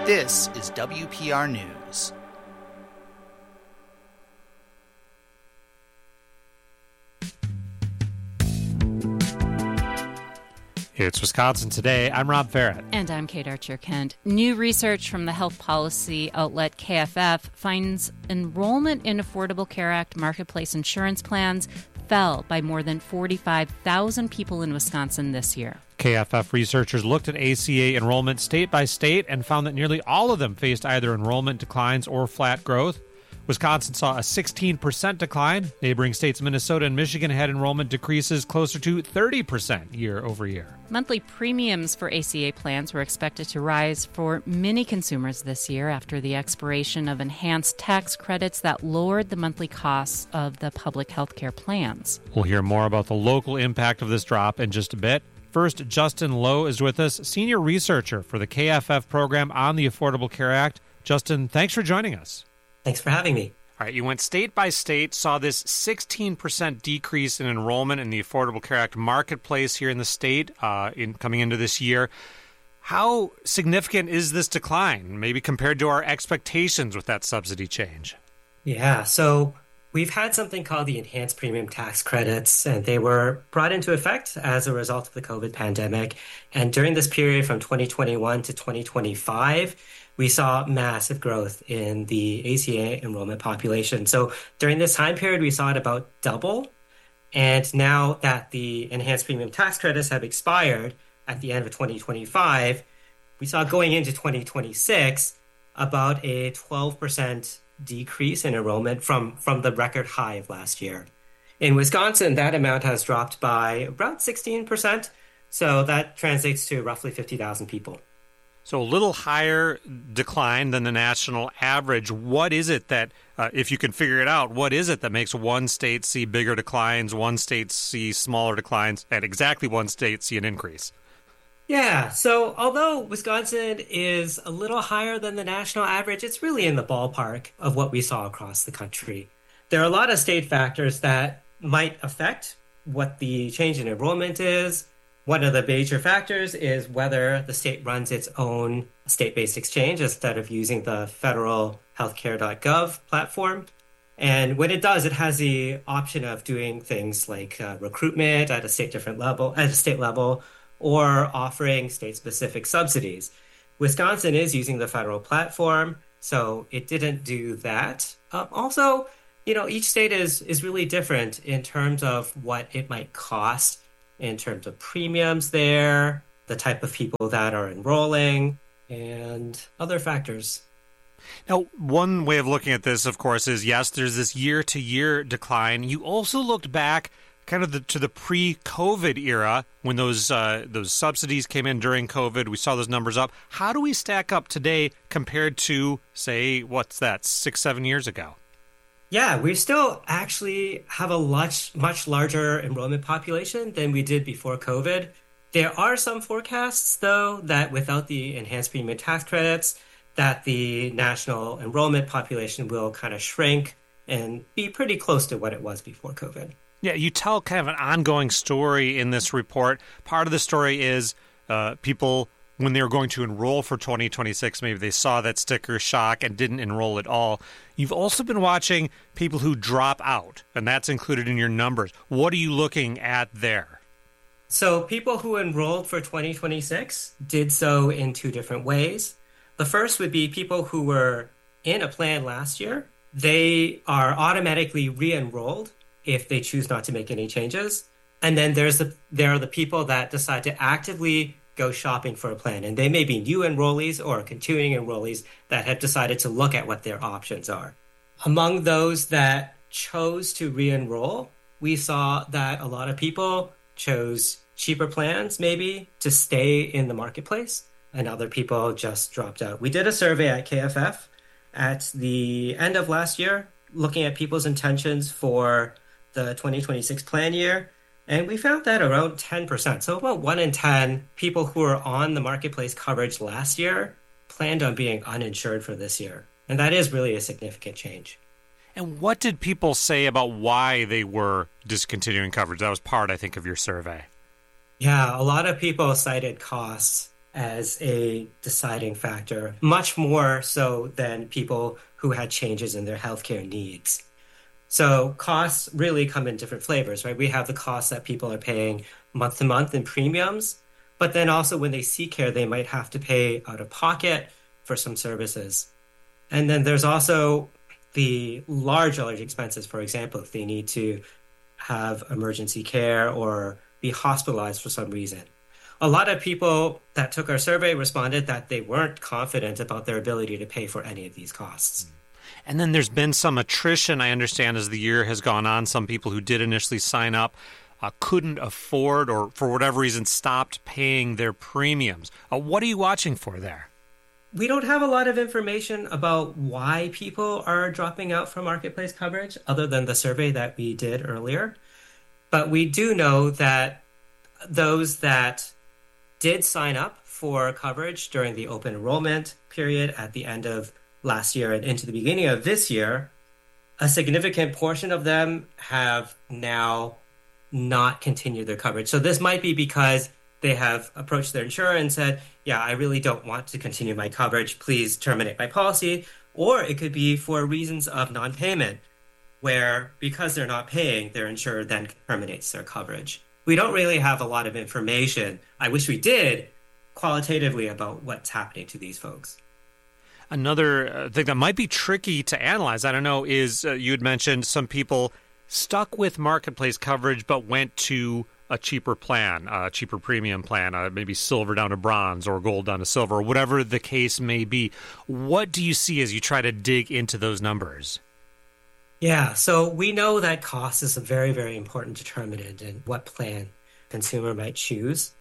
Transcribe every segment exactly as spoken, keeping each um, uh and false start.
This is W P R News. It's Wisconsin Today. I'm Rob Farrett. And I'm Kate Archer-Kent. New research from the health policy outlet K F F finds enrollment in Affordable Care Act marketplace insurance plans fell by more than forty-five thousand people in Wisconsin this year. K F F researchers looked at A C A enrollment state by state and found that nearly all of them faced either enrollment declines or flat growth. Wisconsin saw a sixteen percent decline. Neighboring states Minnesota and Michigan had enrollment decreases closer to thirty percent year over year. Monthly premiums for A C A plans were expected to rise for many consumers this year after the expiration of enhanced tax credits that lowered the monthly costs of the public health care plans. We'll hear more about the local impact of this drop in just a bit. First, Justin Lowe is with us, senior researcher for the K F F program on the Affordable Care Act. Justin, thanks for joining us. Thanks for having me. All right, you went state by state, saw this sixteen percent decrease in enrollment in the Affordable Care Act marketplace here in the state uh, in coming into this year. How significant is this decline, maybe compared to our expectations with that subsidy change? Yeah, so we've had something called the Enhanced Premium Tax Credits, and they were brought into effect as a result of the COVID pandemic. And during this period from twenty twenty-one to twenty twenty-five, we saw massive growth in the A C A enrollment population. So during this time period, we saw it about double. And now that the enhanced premium tax credits have expired at the end of twenty twenty-five, we saw going into twenty twenty-six about a twelve percent decrease in enrollment from, from the record high of last year. In Wisconsin, that amount has dropped by about sixteen percent. So that translates to roughly fifty thousand people. So a little higher decline than the national average. What is it that, uh, if you can figure it out, what is it that makes one state see bigger declines, one state see smaller declines, and exactly one state see an increase? Yeah, so although Wisconsin is a little higher than the national average, it's really in the ballpark of what we saw across the country. There are a lot of state factors that might affect what the change in enrollment is. One of the major factors is whether the state runs its own state-based exchange instead of using the federal healthcare dot gov platform. And when it does, it has the option of doing things like uh, recruitment at a state different level, at a state level, or offering state-specific subsidies. Wisconsin is using the federal platform, so it didn't do that. Um, also, you know, each state is is really different in terms of what it might cost in terms of premiums there, the type of people that are enrolling, and other factors. Now, one way of looking at this, of course, is yes, there's this year-to-year decline. You also looked back kind of the, to the pre-COVID era when those uh, those subsidies came in during COVID. We saw those numbers up. How do we stack up today compared to, say, what's that, six, seven years ago? Yeah, we still actually have a much, much larger enrollment population than we did before COVID. There are some forecasts, though, that without the enhanced premium tax credits, that the national enrollment population will kind of shrink and be pretty close to what it was before COVID. Yeah, you tell kind of an ongoing story in this report. Part of the story is uh, people, when they were going to enroll for twenty twenty-six, maybe they saw that sticker shock and didn't enroll at all. You've also been watching people who drop out, and that's included in your numbers. What are you looking at there? So people who enrolled for twenty twenty-six did so in two different ways. The first would be people who were in a plan last year. They are automatically re-enrolled if they choose not to make any changes. And then there's the, there are the people that decide to actively go shopping for a plan. And they may be new enrollees or continuing enrollees that have decided to look at what their options are. Among those that chose to re-enroll, we saw that a lot of people chose cheaper plans, maybe, to stay in the marketplace, and other people just dropped out. We did a survey at K F F at the end of last year, looking at people's intentions for the twenty twenty-six plan year, and we found that around ten percent. So about one in ten people who were on the marketplace coverage last year planned on being uninsured for this year. And that is really a significant change. And what did people say about why they were discontinuing coverage? That was part, I think, of your survey. Yeah, a lot of people cited costs. as a deciding factor, much more so than people who had changes in their healthcare needs. So costs really come in different flavors, right? We have the costs that people are paying month to month in premiums, but then also when they seek care, they might have to pay out of pocket for some services. And then there's also the large, large expenses. For example, if they need to have emergency care or be hospitalized for some reason. A lot of people that took our survey responded that they weren't confident about their ability to pay for any of these costs. And then there's been some attrition, I understand, as the year has gone on. Some people who did initially sign up uh, couldn't afford or, for whatever reason, stopped paying their premiums. Uh, what are you watching for there? We don't have a lot of information about why people are dropping out from marketplace coverage other than the survey that we did earlier. But we do know that those that did sign up for coverage during the open enrollment period at the end of last year and into the beginning of this year, a significant portion of them have now not continued their coverage. So this might be because they have approached their insurer and said, yeah, I really don't want to continue my coverage. Please terminate my policy. Or it could be for reasons of non-payment, where because they're not paying, their insurer then terminates their coverage. We don't really have a lot of information. I wish we did qualitatively about what's happening to these folks. Another uh, thing that might be tricky to analyze, I don't know, is uh, you had mentioned some people stuck with marketplace coverage but went to a cheaper plan, a cheaper premium plan, uh, maybe silver down to bronze or gold down to silver, or whatever the case may be. What do you see as you try to dig into those numbers? Yeah, so we know that cost is a very, very important determinant in what plan consumer might choose.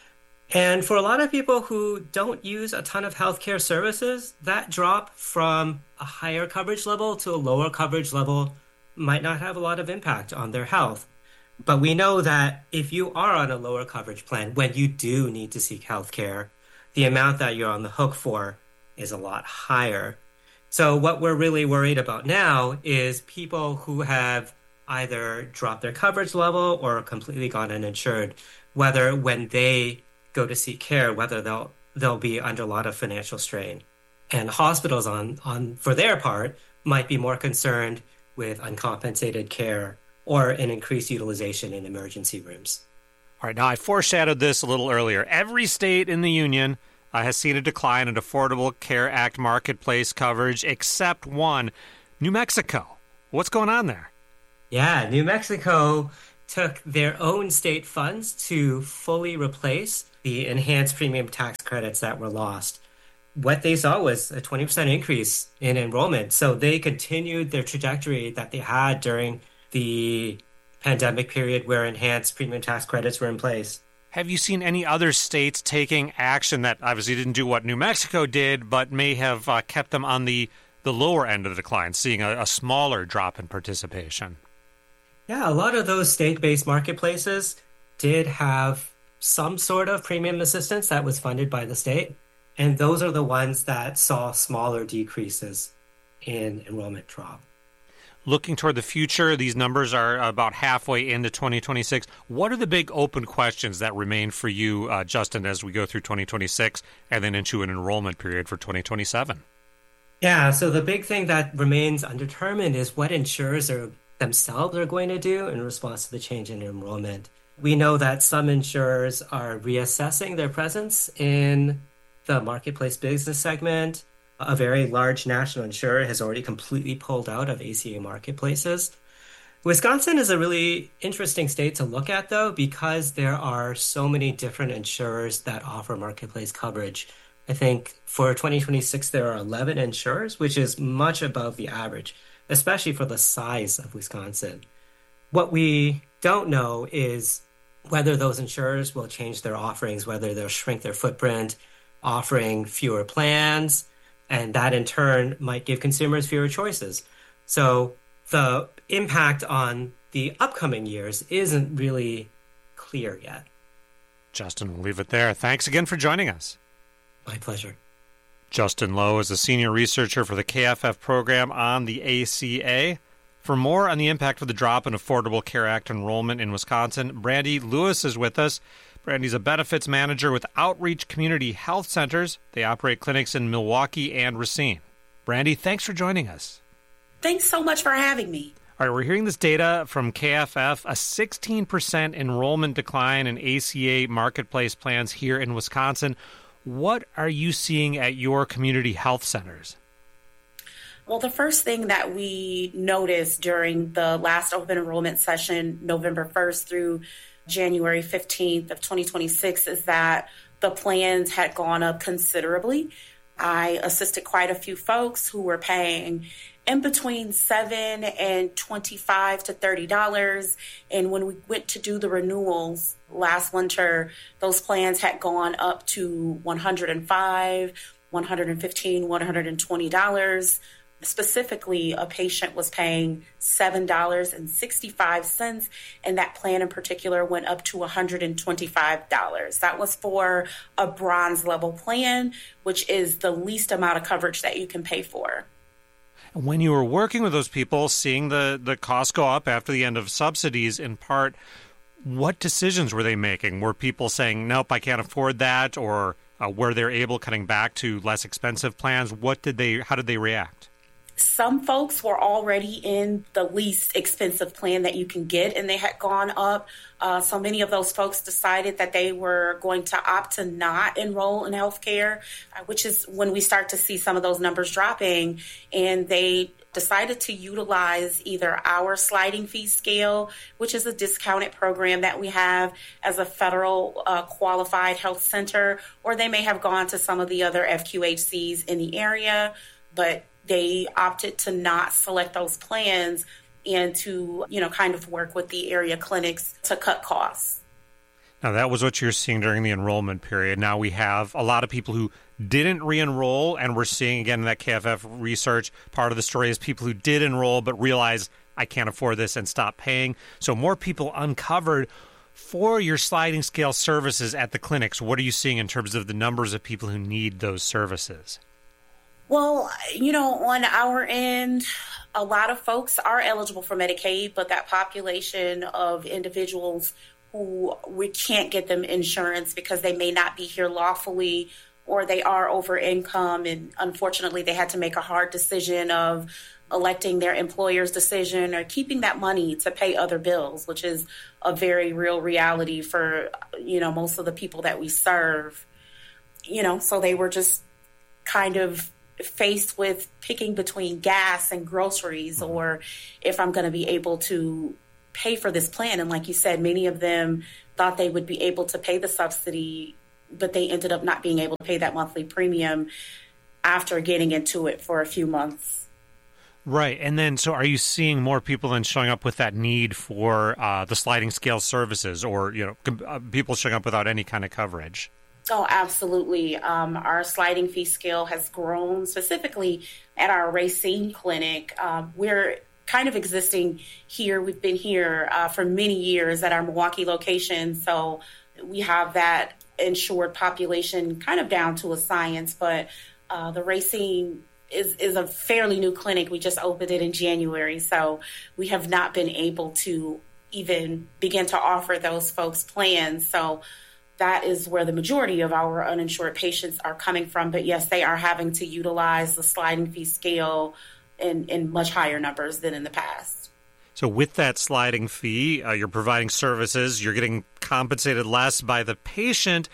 And for a lot of people who don't use a ton of healthcare services, that drop from a higher coverage level to a lower coverage level might not have a lot of impact on their health. But we know that if you are on a lower coverage plan, when you do need to seek healthcare, the amount that you're on the hook for is a lot higher. So what we're really worried about now is people who have either dropped their coverage level or completely gone uninsured, whether when they go to seek care, whether they'll they'll be under a lot of financial strain. And hospitals on, on for their part might be more concerned with uncompensated care or an increased utilization in emergency rooms. All right, now I foreshadowed this a little earlier. Every state in the union uh, has seen a decline in Affordable Care Act marketplace coverage except one, New Mexico. What's going on there? Yeah, New Mexico took their own state funds to fully replace the enhanced premium tax credits that were lost. What they saw was a twenty percent increase in enrollment. So they continued their trajectory that they had during the pandemic period where enhanced premium tax credits were in place. Have you seen any other states taking action that obviously didn't do what New Mexico did, but may have uh, kept them on the, the lower end of the decline, seeing a, a smaller drop in participation? Yeah, a lot of those state-based marketplaces did have some sort of premium assistance that was funded by the state. And those are the ones that saw smaller decreases in enrollment drop. Looking toward the future, these numbers are about halfway into twenty twenty-six. What are the big open questions that remain for you, uh, Justin, as we go through twenty twenty-six and then into an enrollment period for twenty twenty-seven? Yeah, so the big thing that remains undetermined is what insurers are themselves are going to do in response to the change in enrollment. We know that some insurers are reassessing their presence in the marketplace business segment. A very large national insurer has already completely pulled out of A C A marketplaces. Wisconsin is a really interesting state to look at, though, because there are so many different insurers that offer marketplace coverage. I think for twenty twenty-six, there are eleven insurers, which is much above the average, especially for the size of Wisconsin. What we don't know is whether those insurers will change their offerings, whether they'll shrink their footprint, offering fewer plans, and that in turn might give consumers fewer choices. So the impact on the upcoming years isn't really clear yet. Justin, we'll leave it there. Thanks again for joining us. My pleasure. Justin Lowe is a senior researcher for the K F F program on the A C A. For more on the impact of the drop in Affordable Care Act enrollment in Wisconsin, Brandy Lewis is with us. Brandy's a benefits manager with Outreach Community Health Centers. They operate clinics in Milwaukee and Racine. Brandy, thanks for joining us. Thanks so much for having me. All right, we're hearing this data from K F F, a sixteen percent enrollment decline in A C A marketplace plans here in Wisconsin. What are you seeing at your community health centers? Well, the first thing that we noticed during the last open enrollment session, November first through January fifteenth of twenty twenty-six, is that the plans had gone up considerably. I assisted quite a few folks who were paying in between seven and twenty-five to thirty dollars. And when we went to do the renewals last winter, those plans had gone up to one hundred five, one hundred fifteen, one hundred twenty dollars. Specifically, a patient was paying seven dollars and sixty-five cents, and that plan in particular went up to one hundred twenty-five dollars. That was for a bronze level plan, which is the least amount of coverage that you can pay for. When you were working with those people, seeing the, the costs go up after the end of subsidies in part, what decisions were they making? Were people saying, nope, I can't afford that, or uh, were they able cutting back to less expensive plans? What did they? How did they react? Some folks were already in the least expensive plan that you can get, and they had gone up. Uh, so many of those folks decided that they were going to opt to not enroll in healthcare, uh, which is when we start to see some of those numbers dropping. And they decided to utilize either our sliding fee scale, which is a discounted program that we have as a federal uh, qualified health center, or they may have gone to some of the other F Q H Cs in the area, but they opted to not select those plans and to, you know, kind of work with the area clinics to cut costs. Now, that was what you're seeing during the enrollment period. Now we have a lot of people who didn't re-enroll, and we're seeing, again, in that K F F research, part of the story is people who did enroll but realized, I can't afford this, and stop paying. So more people uncovered. For your sliding scale services at the clinics, what are you seeing in terms of the numbers of people who need those services? Well, you know, on our end, a lot of folks are eligible for Medicaid, but that population of individuals who we can't get them insurance because they may not be here lawfully, or they are over income, and unfortunately they had to make a hard decision of electing their employer's decision or keeping that money to pay other bills, which is a very real reality for, you know, most of the people that we serve. You know, so they were just kind of faced with picking between gas and groceries, or if I'm going to be able to pay for this plan. And like you said, many of them thought they would be able to pay the subsidy, but they ended up not being able to pay that monthly premium after getting into it for a few months. Right. And then, so are you seeing more people then showing up with that need for uh, the sliding scale services, or, you know, com- uh, people showing up without any kind of coverage? Oh, absolutely. Um, our sliding fee scale has grown, specifically at our Racine clinic. Um, we're kind of existing here. We've been here uh, for many years at our Milwaukee location, so we have that insured population kind of down to a science. But uh, the Racine is, is a fairly new clinic. We just opened it in January, so we have not been able to even begin to offer those folks plans. So that is where the majority of our uninsured patients are coming from. But yes, they are having to utilize the sliding fee scale in, in much higher numbers than in the past. So with that sliding fee, uh, you're providing services, you're getting compensated less by the patient.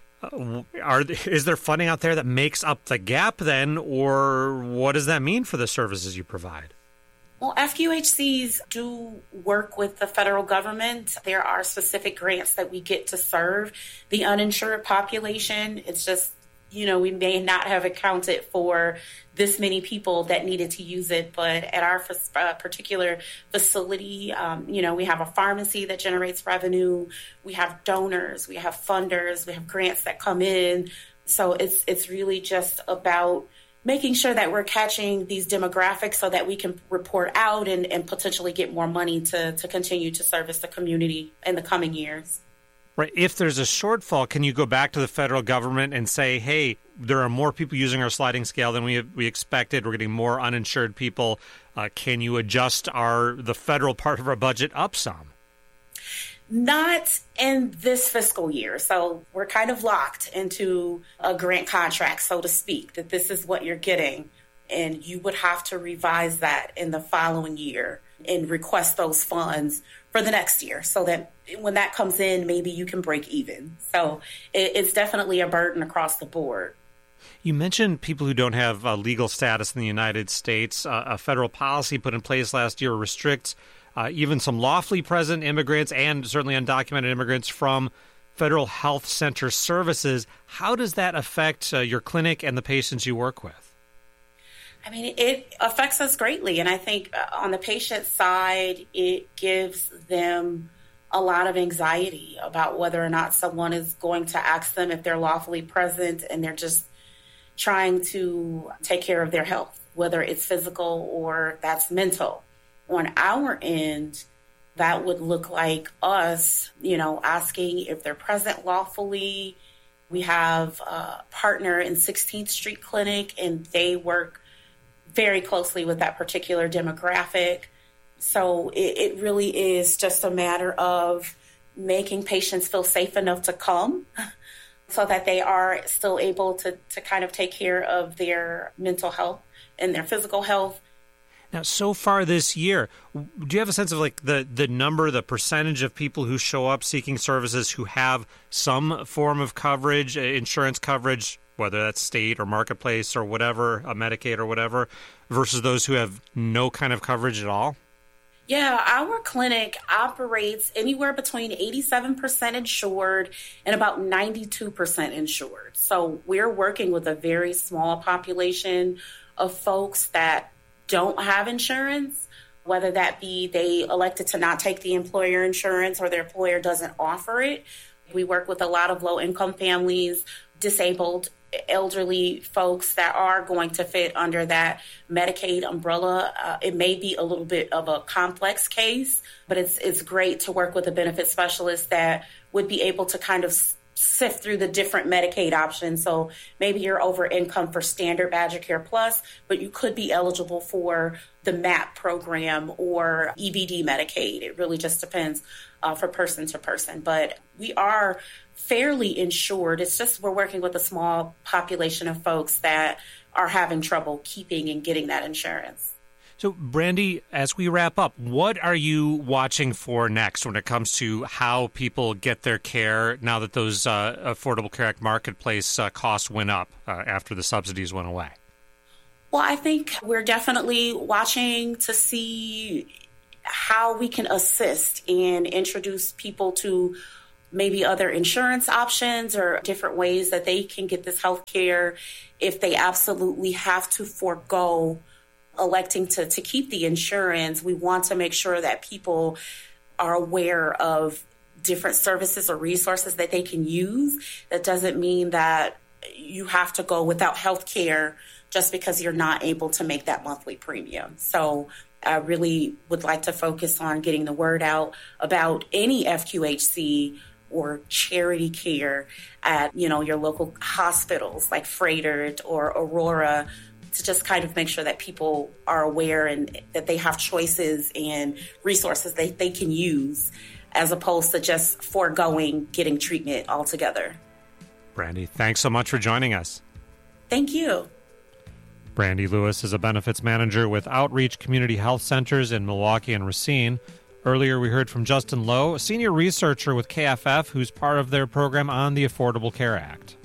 Uh, are is there funding out there that makes up the gap then, or what does that mean for the services you provide? Well, F Q H Cs do work with the federal government. There are specific grants that we get to serve the uninsured population. It's just, you know, we may not have accounted for this many people that needed to use it. But at our uh, particular facility, um, you know, we have a pharmacy that generates revenue. We have donors, we have funders, we have grants that come in. So it's it's really just about making sure that we're catching these demographics so that we can report out and, and potentially get more money to, to continue to service the community in the coming years. Right. If there's a shortfall, can you go back to the federal government and say, hey, there are more people using our sliding scale than we we expected. We're getting more uninsured people. Uh, can you adjust our the federal part of our budget up some? Not in this fiscal year. So we're kind of locked into a grant contract, so to speak, that this is what you're getting. And you would have to revise that in the following year and request those funds for the next year so that when that comes in, maybe you can break even. So it, it's definitely a burden across the board. You mentioned people who don't have uh, legal status in the United States. Uh, a federal policy put in place last year restricts uh, even some lawfully present immigrants and certainly undocumented immigrants from federal health center services. How does that affect uh, your clinic and the patients you work with? I mean, it affects us greatly. And I think uh, on the patient side, it gives them a lot of anxiety about whether or not someone is going to ask them if they're lawfully present, and they're just trying to take care of their health, whether it's physical or that's mental. On our end, that would look like us, you know, asking if they're present lawfully. We have a partner in sixteenth Street Clinic, and they work very closely with that particular demographic. So it, it really is just a matter of making patients feel safe enough to come so that they are still able to, to kind of take care of their mental health and their physical health. Now, so far this year, do you have a sense of like the, the number, the percentage of people who show up seeking services who have some form of coverage, insurance coverage, whether that's state or marketplace or whatever, a Medicaid or whatever, versus those who have no kind of coverage at all? Yeah, our clinic operates anywhere between eighty-seven percent insured and about ninety-two percent insured. So we're working with a very small population of folks that don't have insurance, whether that be they elected to not take the employer insurance or their employer doesn't offer it. We work with a lot of low-income families, disabled elderly folks that are going to fit under that Medicaid umbrella. Uh, it may be a little bit of a complex case, but it's it's great to work with a benefit specialist that would be able to kind of sift through the different Medicaid options. So maybe you're over income for standard Badger Care Plus, but you could be eligible for the M A P program or E B D Medicaid. It really just depends uh, for person to person. But we are fairly insured. It's just we're working with a small population of folks that are having trouble keeping and getting that insurance. So, Brandy, as we wrap up, what are you watching for next when it comes to how people get their care now that those uh, Affordable Care Act marketplace uh, costs went up uh, after the subsidies went away? Well, I think we're definitely watching to see how we can assist and introduce people to maybe other insurance options or different ways that they can get this health care if they absolutely have to forego electing to, to keep the insurance. We want to make sure that people are aware of different services or resources that they can use. That doesn't mean that you have to go without health care just because you're not able to make that monthly premium. So I really would like to focus on getting the word out about any F Q H C or charity care at, you know, your local hospitals like Froedtert or Aurora, to just kind of make sure that people are aware and that they have choices and resources that they can use as opposed to just foregoing getting treatment altogether. Brandy, thanks so much for joining us. Thank you. Brandy Lewis is a benefits manager with Outreach Community Health Centers in Milwaukee and Racine. Earlier, we heard from Justin Lowe, a senior researcher with K F F, who's part of their program on the Affordable Care Act.